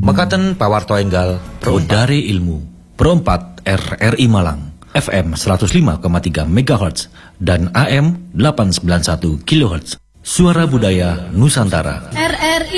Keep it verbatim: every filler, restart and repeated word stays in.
Mekaten pawarto enggal Prodare Ilmu Perempat R R I Malang F M seratus lima koma tiga megahertz dan A M delapan ratus sembilan puluh satu kilohertz. Suara Budaya Nusantara. R R I